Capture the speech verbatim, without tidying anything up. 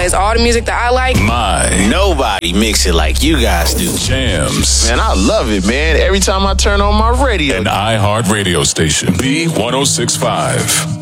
plays all the music that I like. My. Nobody mix it like you guys do. Jams. Man, I love it, man. Every time I turn on my radio. An iHeart radio station. B one oh six point five.